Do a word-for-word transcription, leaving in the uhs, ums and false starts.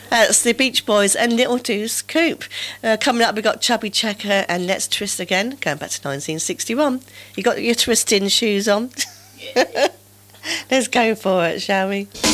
That's the Beach Boys and Little Deuce Coupe. Uh, coming up, we've got Chubby Checker and Let's Twist Again, going back to nineteen sixty-one. You got your twisting shoes on? Let's go for it, shall we?